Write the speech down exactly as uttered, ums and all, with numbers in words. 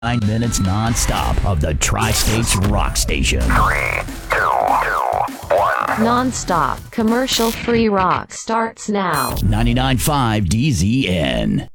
Nine minutes non-stop of the Tri-States Rock Station. Three, two, two, one. Non-stop, commercial-free rock starts now. ninety-nine point five D Z N.